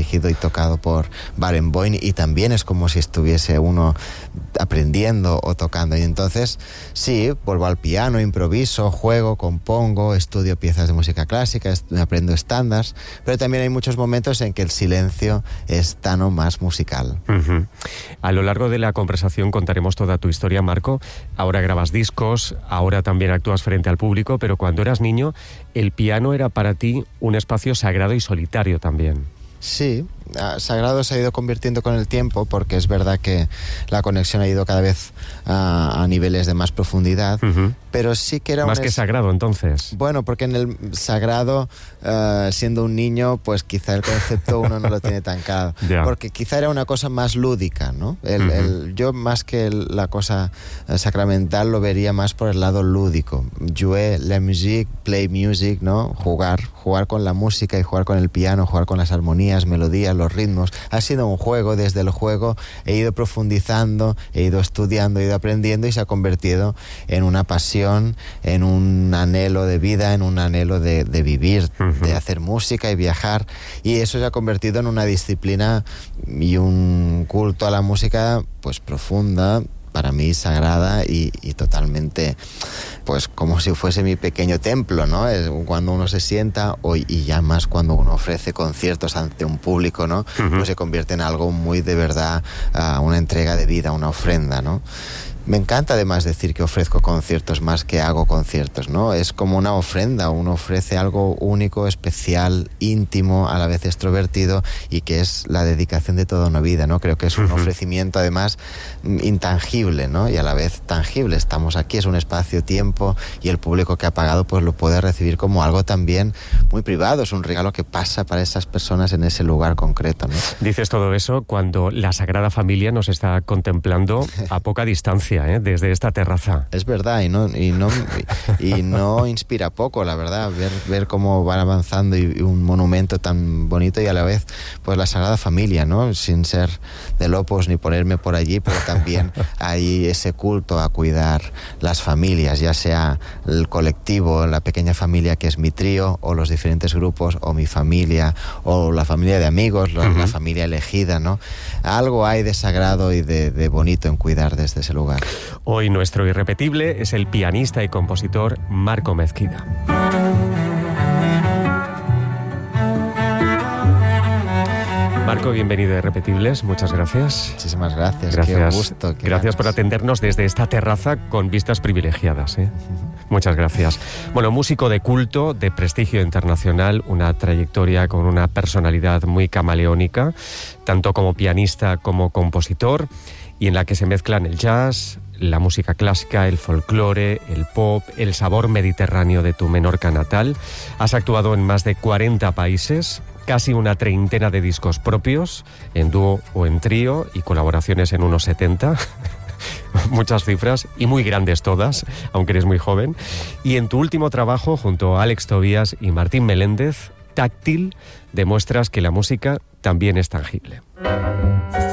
dirigido y tocado por Barenboim, y también es como si estuviese uno aprendiendo o tocando. Y entonces, sí, vuelvo al piano, improviso, juego, compongo, estudio piezas de música clásica, aprendo estándares, pero también hay muchos momentos en que el silencio es tan o más musical. Uh-huh. A lo largo de la conversación contaremos toda tu historia, Marco. Ahora grabas discos, ahora también actúas frente al público, pero cuando eras niño, el piano era para ti un espacio sagrado y solitario también. Sí, sagrado se ha ido convirtiendo con el tiempo, porque es verdad que la conexión ha ido cada vez a niveles de más profundidad, uh-huh. Pero sí que era más que sagrado, entonces. Bueno, porque en el sagrado, siendo un niño, pues quizá el concepto uno no lo tiene tan claro, porque quizá era una cosa más lúdica, ¿no? Yo más que la cosa sacramental lo vería más por el lado lúdico. Jouer la musique, play music, ¿no? Jugar con la música y jugar con el piano, jugar con las armonías, melodías, los ritmos. Ha sido un juego. Desde el juego he ido profundizando, he ido estudiando, he ido aprendiendo, y se ha convertido en una pasión, en un anhelo de vida, en un anhelo de vivir, uh-huh. De hacer música y viajar, y eso se ha convertido en una disciplina y un culto a la música pues profunda, para mí sagrada y totalmente, pues como si fuese mi pequeño templo, ¿no? Es cuando uno se sienta, y ya más cuando uno ofrece conciertos ante un público, ¿no? Uh-huh. Pues se convierte en algo muy de verdad, una entrega de vida, una ofrenda, ¿no? Me encanta además decir que ofrezco conciertos más que hago conciertos, ¿no? Es como una ofrenda, uno ofrece algo único, especial, íntimo, a la vez extrovertido, y que es la dedicación de toda una vida, ¿no? Creo que es un ofrecimiento además intangible, ¿no? Y a la vez tangible. Estamos aquí, es un espacio-tiempo, y el público que ha pagado pues lo puede recibir como algo también muy privado, es un regalo que pasa para esas personas en ese lugar concreto, ¿no? Dices todo eso cuando la Sagrada Familia nos está contemplando a poca distancia, desde esta terraza. Es verdad, y no inspira poco, la verdad, ver cómo van avanzando, y un monumento tan bonito, y a la vez pues la Sagrada Familia, ¿no? Sin ser del Opus ni ponerme por allí, pero también hay ese culto a cuidar las familias, ya sea el colectivo, la pequeña familia que es mi trío, o los diferentes grupos, o mi familia, o la familia de amigos, uh-huh. La familia elegida, ¿no? Algo hay de sagrado y de bonito en cuidar desde ese lugar. Hoy nuestro irrepetible es el pianista y compositor Marco Mezquida. Marco, bienvenido a Irrepetibles, muchas gracias. Muchísimas gracias. Qué gusto. Gracias por atendernos desde esta terraza con vistas privilegiadas. Muchas gracias. Bueno, músico de culto, de prestigio internacional, una trayectoria con una personalidad muy camaleónica, tanto como pianista como compositor, y en la que se mezclan el jazz, la música clásica, el folclore, el pop, el sabor mediterráneo de tu Menorca natal. Has actuado en más de 40 países, casi una treintena de discos propios, en dúo o en trío, y colaboraciones en unos 70. Muchas cifras, y muy grandes todas, aunque eres muy joven. Y en tu último trabajo, junto a Alex Tobías y Martín Meléndez, Táctil, demuestras que la música también es tangible.